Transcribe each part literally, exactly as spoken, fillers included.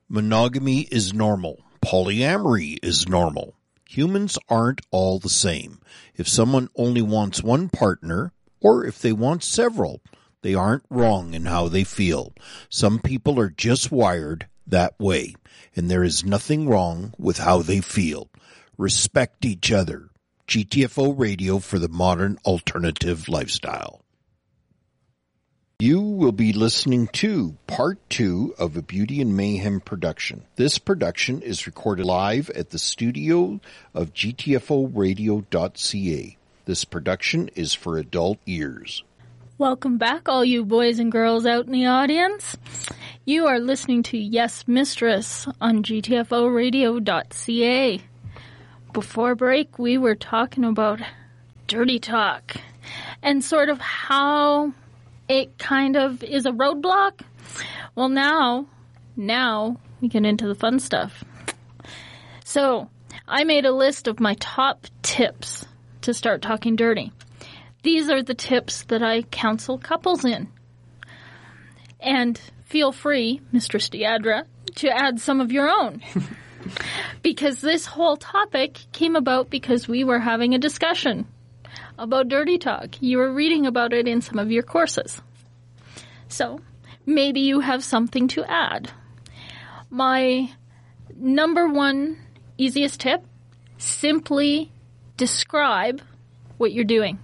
Monogamy is normal. Polyamory is normal. Humans aren't all the same. If someone only wants one partner, or if they want several, they aren't wrong in how they feel. Some people are just wired that way, and there is nothing wrong with how they feel. Respect each other. G T F O Radio for the modern alternative lifestyle. You will be listening to part two of a Beauty and Mayhem production. This production is recorded live at the studio of G T F O radio dot C A. This production is for adult ears. Welcome back, all you boys and girls out in the audience. You are listening to Yes Mistress on G T F O radio dot C A. Before break, we were talking about dirty talk and sort of how it kind of is a roadblock. Well, now, now we get into the fun stuff. So, I made a list of my top tips to start talking dirty. These are the tips that I counsel couples in. And feel free, Mistress Deidre, to add some of your own. Because this whole topic came about because we were having a discussion about dirty talk. You were reading about it in some of your courses. So, maybe you have something to add. My number one easiest tip, simply describe what you're doing.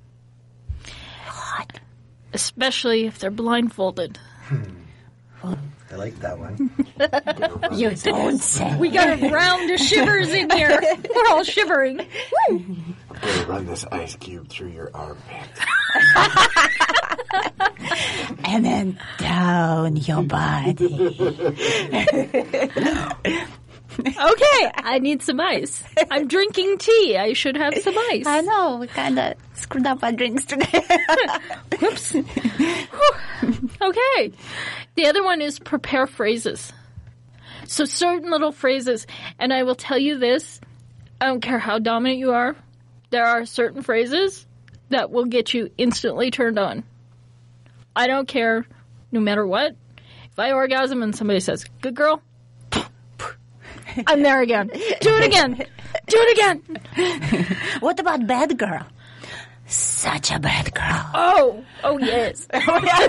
What? Especially if they're blindfolded. I like that one. You don't say. We got a round of shivers in here. We're all shivering. I'm going to run this ice cube through your armpit. And then down your body. Okay, I need some ice. I'm drinking tea. I should have some ice. I know, we kind of screwed up our drinks today. Whoops. Okay. The other one is prepare phrases. So certain little phrases, and I will tell you this, I don't care how dominant you are, there are certain phrases that will get you instantly turned on. I don't care, no matter what. If I orgasm and somebody says, good girl, I'm there again. Do it again. Do it again. What about bad girl? Such a bad girl. Oh, oh yes. and,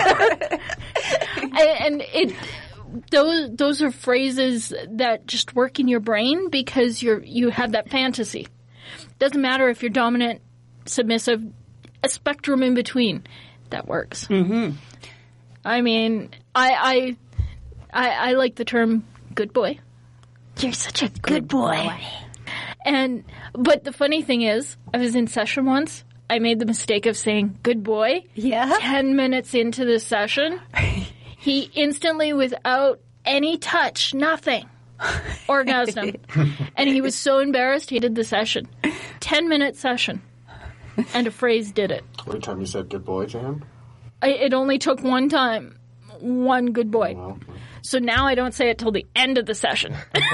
and it, those those are phrases that just work in your brain because you're you have that fantasy. Doesn't matter if you're dominant, submissive, a spectrum in between. That works. Mm-hmm. I mean, I I I, I like the term "good boy." You're such a good, Good boy. boy. And, but the funny thing is, I was in session once. I made the mistake of saying, good boy. Yeah? Ten minutes into the session, he instantly, without any touch, nothing, orgasmed. And he was so embarrassed, he did the session. Ten-minute session. And a phrase did it. Every time you said good boy to him? I, it only took one time. One good boy. Well, So now I don't say it till the end of the session.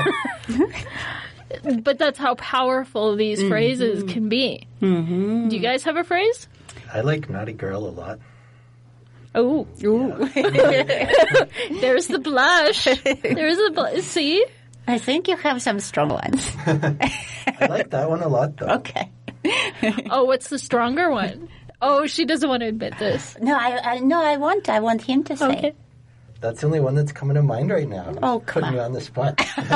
But that's how powerful these mm-hmm. phrases can be. Mm-hmm. Do you guys have a phrase? I like naughty girl a lot. Oh. Ooh. There's the blush. There's the blush. See? I think you have some strong ones. I like that one a lot, though. Okay. Oh, what's the stronger one? Oh, she doesn't want to admit this. No, I, I no, I want, I want him to say. Okay. That's the only one that's coming to mind right now. Oh, come Putting on. me on the spot.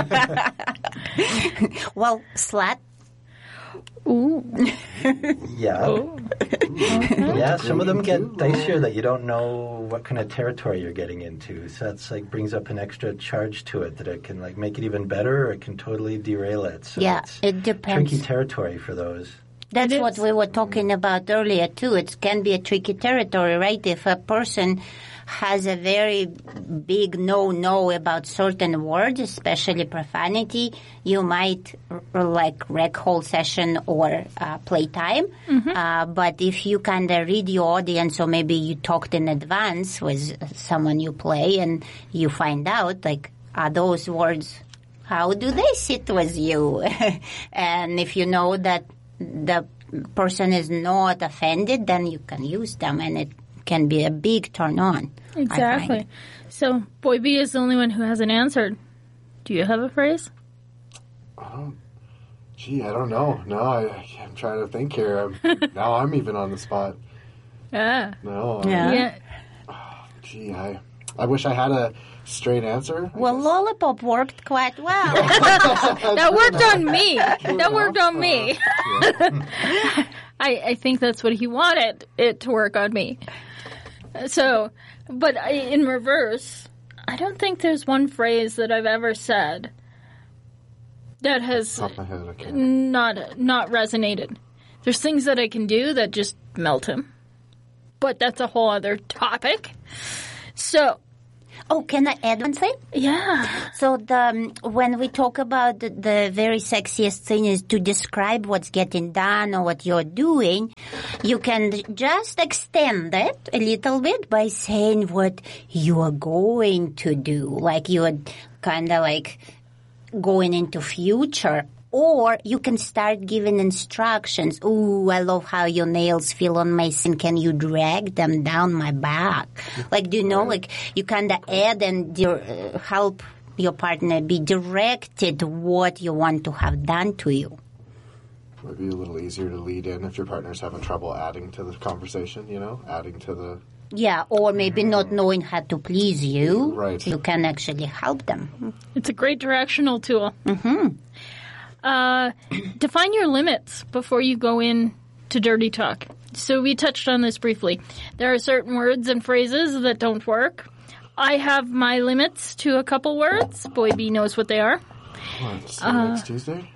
Well, slut. Ooh. Yeah. Oh. Yeah, some of them get dicier that you don't know what kind of territory you're getting into. So that's like brings up an extra charge to it that it can like make it even better or it can totally derail it. So Yeah, it's it depends. tricky territory for those. That's It what is. we were talking about earlier, too. It can be a tricky territory, right? If a person has a very big no-no about certain words, especially profanity, you might r- like wreck whole session or uh, playtime. Mm-hmm. Uh, but if you kind of read your audience, or maybe you talked in advance with someone you play and you find out, like, are those words, how do they sit with you? And if you know that the person is not offended, then you can use them, and it can be a big turn on. Exactly. So, Boy B is the only one who hasn't answered. Do you have a phrase? I don't, gee, I don't know. No, I, I'm trying to think here. I'm, now I'm even on the spot. Ah. No. Yeah. I, Yeah. Gee, I, I wish I had a straight answer. I Well, guess. lollipop worked quite well. That worked on me. That worked on me. Yeah. I, I think that's what he wanted it to work on me. So, but I, in reverse, I don't think there's one phrase that I've ever said that has Top of my head, I can't. not not resonated. There's things that I can do that just melt him, but that's a whole other topic. So, Oh, can I add one thing? yeah, So the um, when we talk about the, the very sexiest thing is to describe what's getting done or what you're doing, you can just extend it a little bit by saying what you are going to do, like you're kind of like going into future. Or you can start giving instructions. Ooh, I love how your nails feel on my skin. Can you drag them down my back? Like, do you know, like, you kind of add and di- uh, help your partner be directed to what you want to have done to you. Might be a little easier to lead in if your partner's having trouble adding to the conversation, you know, adding to the... Yeah, or maybe not knowing how to please you. Right. You can actually help them. it's a great directional tool. Mm-hmm. Uh, define your limits before you go in to dirty talk. So we touched on this briefly. There are certain words and phrases that don't work. I have my limits to a couple words. Boy B knows what they are. What, so next Tuesday?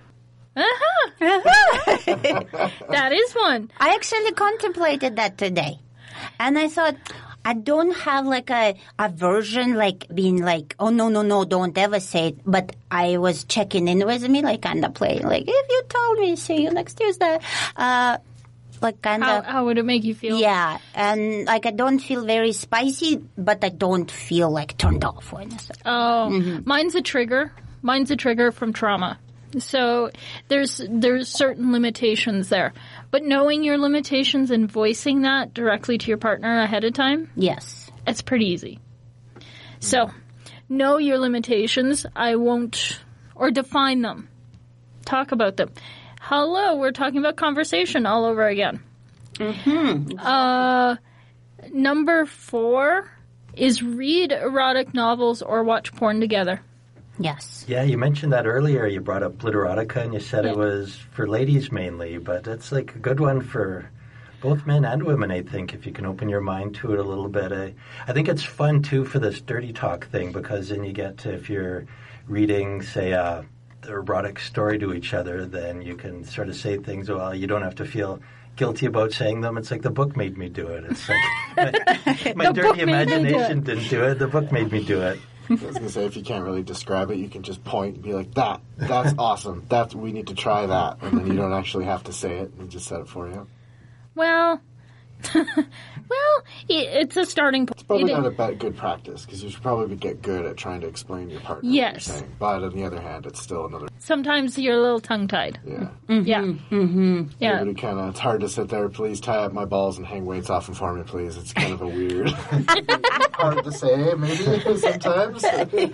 That is one. I actually contemplated that today. And I thought, I don't have like a, a version like being like, oh, no, no, no, don't ever say it. But I was checking in with me, like kind of playing, like, if you told me, see you next Tuesday. Uh, like kind How, of. how would it make you feel? Yeah, and like I don't feel very spicy, but I don't feel like turned off or anything. Oh, mine's a trigger. Mine's a trigger from trauma. So there's there's certain limitations there. But knowing your limitations and voicing that directly to your partner ahead of time, Yes. it's pretty easy. So know your limitations. I won't, or define them. Talk about them. Hello, we're talking about conversation all over again. Mm-hmm. Uh, number four is read erotic novels or watch porn together. Yes. Yeah, you mentioned that earlier. You brought up Glitterotica, and you said Yeah. it was for ladies mainly, but it's like a good one for both men and women, I think, if you can open your mind to it a little bit. I, I think it's fun, too, for this dirty talk thing, because then you get to, if you're reading, say, a erotic story to each other, then you can sort of say things, well, you don't have to feel guilty about saying them. It's like the book made me do it. It's like my, my The book dirty made me do it. imagination didn't do it. The book made me do it. I was going to say, if you can't really describe it, you can just point and be like, that, that's awesome. That, we need to try that. And then you don't actually have to say it. We just said it for you. Well, well, i- it's a starting point. Probably It- not a bad, good practice, because you should probably get good at trying to explain to your partner Yes. what you're saying. But on the other hand, it's still another, Sometimes you're a little tongue-tied. yeah. Yeah. Mm-hmm. Yeah. Everybody kind of, it's hard to sit there, please tie up my balls and hang weights off them for me, please. It's kind of a weird, hard to say, maybe, sometimes.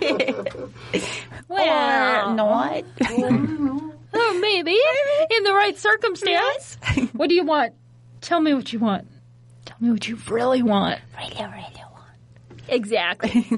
Well, Or not. oh, maybe. In the right circumstance. What do you want? Tell me what you want. Tell me what you really want. Really, really want. Exactly.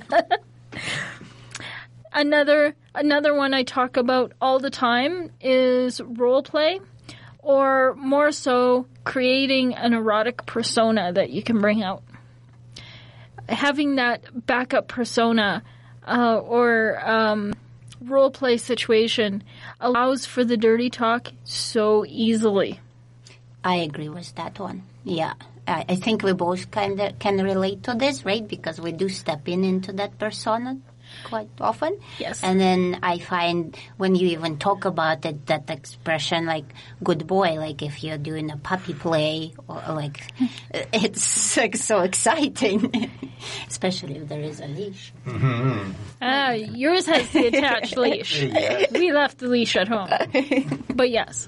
another another one I talk about all the time is role play, or more so creating an erotic persona that you can bring out. Having that backup persona uh, or um, role play situation allows for the dirty talk so easily. I agree with that one. Yeah. I, I think we both kind of can relate to this, right? Because we do step in into that persona quite often. Yes. And then I find when you even talk about it, that expression like good boy, like if you're doing a puppy play, or like it's like so exciting, especially if there is a leash. Ah, yours has the attached leash. We left the leash at home. But yes.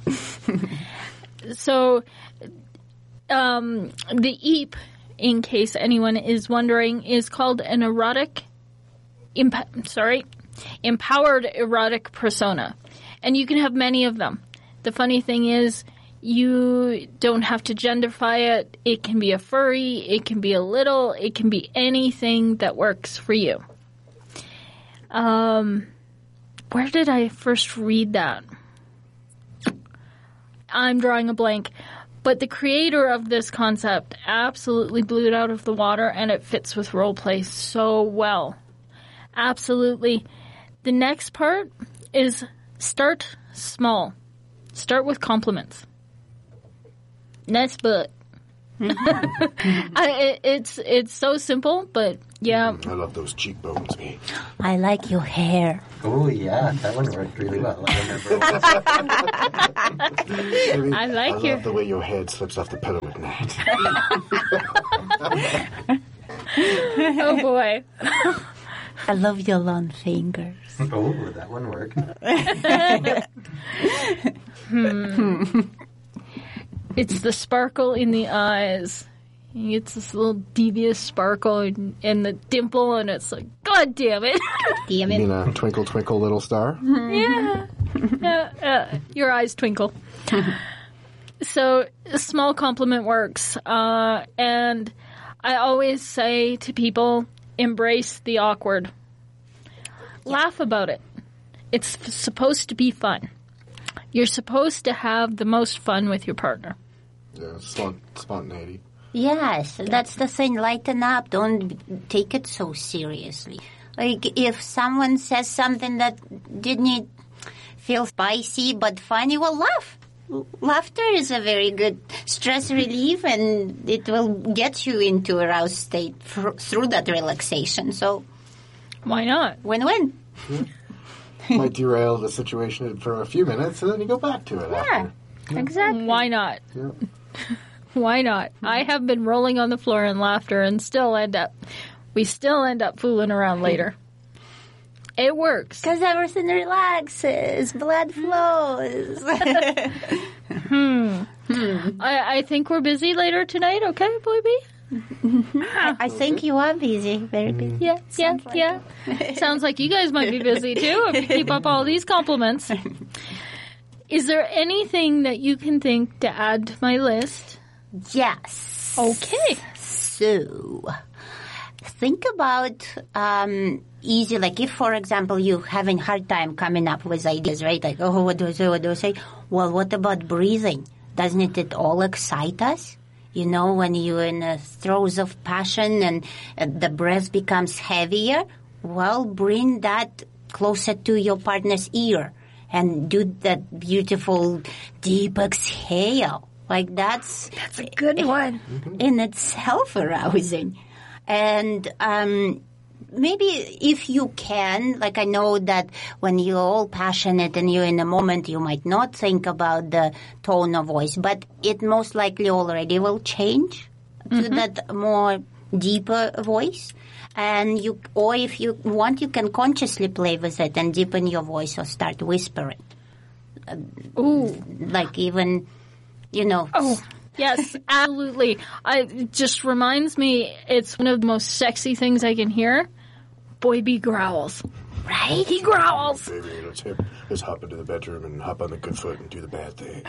So, um, the E A P, in case anyone is wondering, is called an erotic imp- sorry, empowered erotic persona. And you can have many of them. The funny thing is, you don't have to genderify it. It can be a furry, it can be a little, it can be anything that works for you. Um, where did I first read that? I'm drawing a blank. But the creator of this concept absolutely blew it out of the water, and it fits with roleplay so well. Absolutely. The next part is start small. Start with compliments. Nice butt. I, it, it's it's so simple, but yeah. I love those cheekbones, me. I like your hair. Oh, yeah, that one worked really well. I remember. I like I your- love the way your head slips off the pillow at night. Oh boy. I love your long fingers. Oh, that one worked. It's the sparkle in the eyes. It's this little devious sparkle and, and the dimple, and it's like, God damn it. Damn You it. mean a twinkle, twinkle, little star? Yeah. Yeah, yeah. Your eyes twinkle. So, a small compliment works. Uh, and I always say to people, embrace the awkward. Laugh about it. It's f- supposed to be fun. You're supposed to have the most fun with your partner. Yeah, spont- spontaneity. Yes, that's the thing. Lighten up. Don't take it so seriously. Like, if someone says something that didn't feel spicy but funny, well, laugh. Laughter is a very good stress relief, and it will get you into a roused state fr- through that relaxation. So, Why not? win-win. Might derail the situation for a few minutes, and then you go back to it after. Exactly. Why not? Yeah. Why not? I have been rolling on the floor in laughter and still end up, we still end up fooling around later. It works. Because everything relaxes, blood flows. I, I think we're busy later tonight, okay, Boy B? I think you are busy, very busy. Yeah, yeah, yeah. Sounds like you guys might be busy too if you keep up all these compliments. Is there anything that you can think to add to my list? Yes. Okay. So, think about um, easy, like if, for example, you're having hard time coming up with ideas, right? Like, oh, what do I say, what do I say? Well, what about breathing? Doesn't it, it all excite us? You know, when you're in the throes of passion and uh, the breath becomes heavier, well, bring that closer to your partner's ear and do that beautiful deep exhale. Like that's... That's a good one. In itself arousing. And um, maybe if you can, like I know that when you're all passionate and you're in a moment, you might not think about the tone of voice, but it most likely already will change to that more deeper voice. And you, or if you want, you can consciously play with it and deepen your voice or start whispering. Ooh. Like even, you know. Oh, yes, absolutely. I, it just reminds me, it's one of the most sexy things I can hear. Boy B growls. Right? He growls. Baby, let's, hip, let's hop into the bedroom and hop on the good foot and do the bad thing.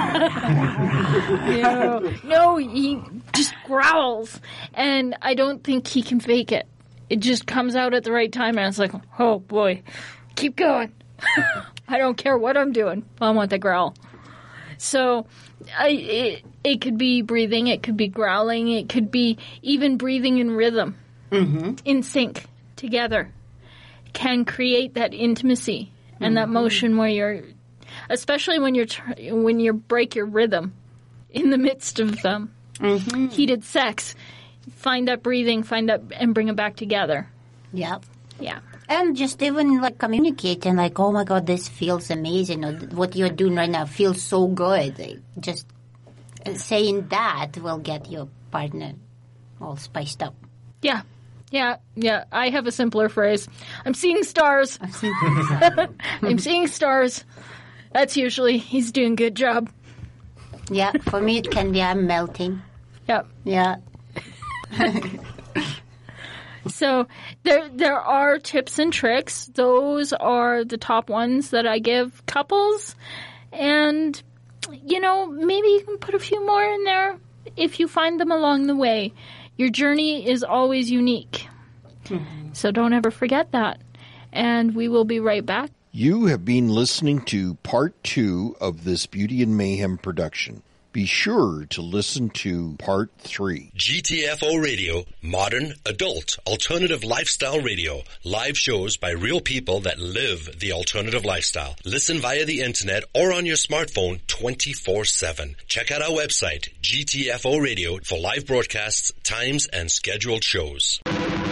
No, no, he just growls. And I don't think he can fake it. It just comes out at the right time, and it's like, oh boy, keep going. I don't care what I'm doing. I want the growl. So I, it, it could be breathing, it could be growling, it could be even breathing in rhythm, mm-hmm. in sync, together, can create that intimacy and that motion where you're, especially when you're tr- when you break your rhythm in the midst of um, Mm-hmm. heated sex. Find that breathing, find that, and bring it back together. Yep. Yeah. And just even like communicating, like, oh my God, this feels amazing, or what you're doing right now feels so good. Like, just saying that will get your partner all spiced up. Yeah. Yeah. Yeah. I have a simpler phrase. I'm seeing stars. I've seen I'm seeing stars. That's usually, he's doing a good job. Yeah, for me it can be I'm melting. Yep. Yeah. So So there there are tips and tricks. Those are the top ones that I give couples. And, you know, maybe you can put a few more in there if you find them along the way. Your journey is always unique. Mm-hmm. So don't ever forget that. And we will be right back. You have been listening to part two of this Beauty and Mayhem production. Be sure to listen to part three. G T F O Radio, modern, adult, alternative lifestyle radio. Live shows by real people that live the alternative lifestyle. Listen via the internet or on your smartphone twenty-four seven. Check out our website, G T F O Radio, for live broadcasts, times, and scheduled shows.